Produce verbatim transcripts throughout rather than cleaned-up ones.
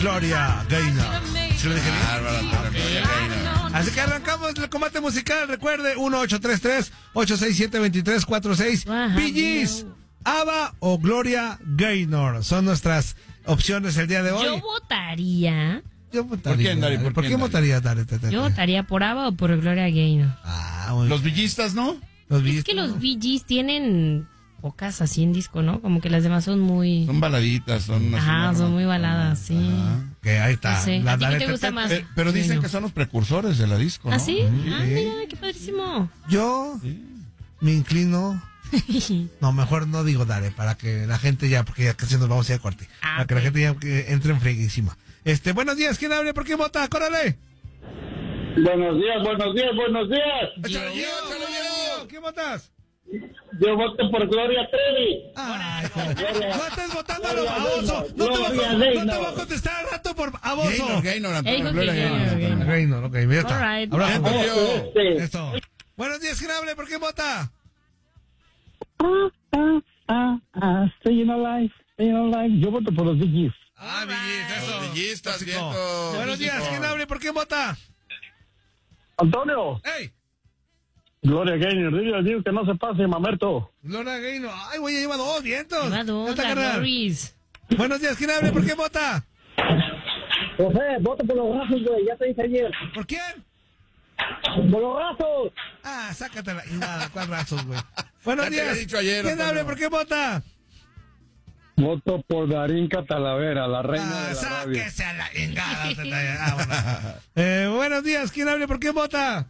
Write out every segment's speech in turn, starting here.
Gloria Gaynor. ¿Sí lo dije bien? Bárbara, por Gloria Gaynor. Así que arrancamos el combate musical. Recuerde, uno ocho tres tres, ocho seis siete, dos tres cuatro seis. Bee Gees, ABBA o Gloria Gaynor. Son nuestras opciones el día de hoy. Yo votaría... Yo votaría. ¿Por quién, Dari? ¿Por, ¿Por qué quién, votaría, Dari? Yo votaría por ABBA o por Gloria Gaynor. Ah, bueno. Los villistas, ¿no? Los Es Bees, que ¿no? los Bee Gees tienen pocas así en disco, ¿no? Como que las demás son muy... Son baladitas, son... Ajá, son muy baladas, sí. Ajá. Que ahí está. No sé, La- ¿a ti la qué de te gusta Tete- más? Eh, pero dicen Bueno. que son los precursores de la disco, ¿no? ¿Ah, sí? Sí. Ah, mira, qué padrísimo. Yo Sí. me inclino. No, mejor no digo Dare, para que la gente ya, porque ya casi nos vamos a ir a corte. Ah, para que la ok. gente ya que entre en freguísima. Este, buenos días, ¿quién hable? ¿Por qué vota? ¡Córale! Buenos días, buenos días, buenos días. ¡Échale, yo, échale, yo! ¿Qué votas? Yo voto por Gloria Trevi. Ay, Gloria- no estés votando a lo Gloria baboso. No te, va, Gloria a- no te Gaynor. va a contestar al rato por baboso. Gaynor, Gaynor, Antonio, Ey, Gloria ok, Gaynor, Gaynor, Antonio. Gaynor. Gaynor, ok, ya está. All right. Abrazo. Bien, Antonio. Este, Eso. Buenos días, ¿quién hable? ¿Por qué vota? ah, ah, ah, ah, staying alive, staying alive. Yo voto por los Bee Gees. Ah, Villis, eso. Los villistas, Tóxico. viento. Buenos días, ¿quién hable? ¿Por qué vota? Antonio, ¡Ey! Gloria Gaynor, dile al Dios que no se pase, mamerto. Gloria Gaynor. Ay, güey, ya lleva dos vientos. Lleva dos, Ya está, la carnal. Doris. Buenos días, ¿quién hable? ¿Por qué vota? José, voto por los brazos, güey, ya te dije ayer. ¿Por quién? Por los brazos. Ah, sácatela. Y nada, ¿cuál razos, güey? Buenos Ya te días. había dicho ayer, ¿Quién Antonio. hable? ¿Por qué vota? Voto por Darinka Talavera, la reina Ah, de la radio. sáquese a la chingada. te- te- ah, bueno. eh, buenos días, ¿quién hable? ¿Por qué vota?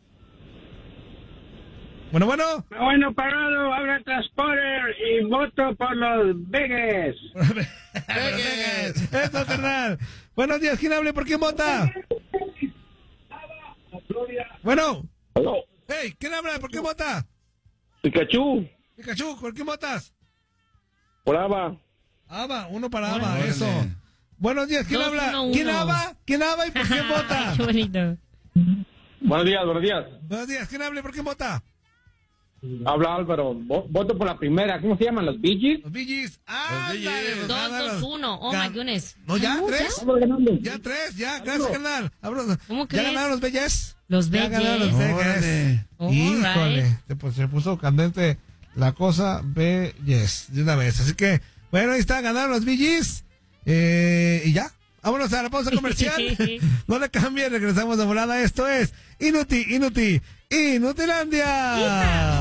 Bueno, bueno. Bueno, parado, habla Transporter y voto por los Vegas. Vegas. Eso, carnal. Buenos días, ¿quién hable? ¿Por qué vota? Bueno. Aló, Hey, ¿quién habla? ¿Por qué vota? Pikachu, Pikachu, ¿por qué votas? por Ava. Aba, uno para Órale. Aba, eso. Buenos días, ¿quién Dos, habla? uno, uno. ¿Quién Aba? ¿Quién Aba y por qué vota? Qué bonito. Buenos días, buenos días. Buenos días, ¿quién habla y por qué vota? Habla Álvaro, Vo- voto por la primera. ¿Cómo se llaman? ¿Los Bee Gees? Los Bee Gees. Ah, Bee Gees. Dos, dos, uno. Oh, my goodness. No, ya, ¿Cómo? tres. Vamos ganando. Ya tres, ya, gracias, carnal. Abro- ¿Cómo ¿Ya crees? ganaron los Belles? Los Ya ganaron los Belles. Belles. Órale. All Híjole, right. te- pues, se puso candente la cosa Belles de una vez. Así que, bueno, ahí está, ganaron los Bee Gees. Eh, y ya, vámonos a la pausa comercial. No le cambie, regresamos de volada. Esto es Inuti, Inuti, Inutilandia.